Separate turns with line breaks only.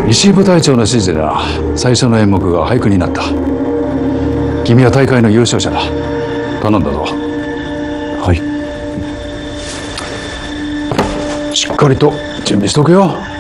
石井部隊長の指示でな、最初の演目が俳句になった。君は大会の優勝者だ。頼んだぞ。
はい。
しっかりと準備しとくよ。